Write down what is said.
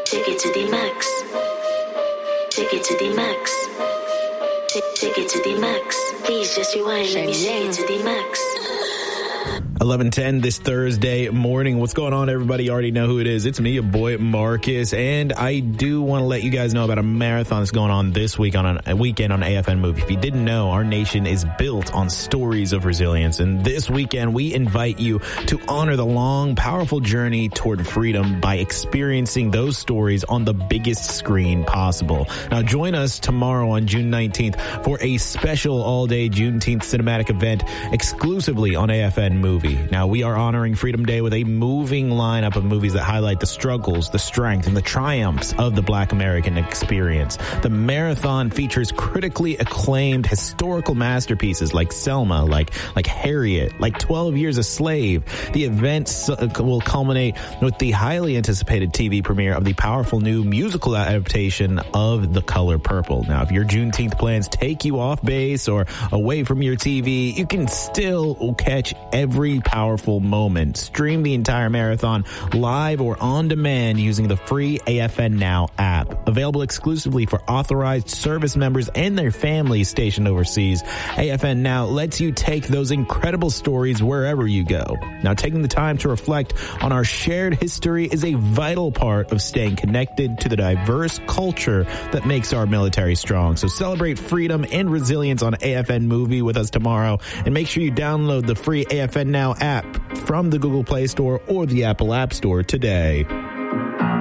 Take it to the max. Take it to the max. Take it to the max. Please just rewind. Let me take it to the max. 11:10 this Thursday morning. What's going on, everybody? You already know who it is. It's me, your boy Marcus, and I do want to let you guys know about a marathon that's going on this week on a weekend on AFN Movie. If you didn't know, our nation is built on stories of resilience, and this weekend we invite you to honor the long, powerful journey toward freedom by experiencing those stories on the biggest screen possible. Now, join us tomorrow on June 19th for a special all-day Juneteenth cinematic event exclusively on AFN Movie. Now, we are honoring Freedom Day with a moving lineup of movies that highlight the struggles, the strength, and the triumphs of the Black American experience. The marathon features critically acclaimed historical masterpieces like Selma, like Harriet, like 12 Years a Slave. The event will culminate with the highly anticipated TV premiere of the powerful new musical adaptation of The Color Purple. Now, if your Juneteenth plans take you off base or away from your TV, you can still catch every powerful moment. Stream the entire marathon live or on demand using the free AFN Now app. Available exclusively for authorized service members and their families stationed overseas, AFN Now lets you take those incredible stories wherever you go. Now, taking the time to reflect on our shared history is a vital part of staying connected to the diverse culture that makes our military strong. So celebrate freedom and resilience on AFN Movie with us tomorrow, and make sure you download the free AFN Now app from the Google Play Store or the Apple App Store today.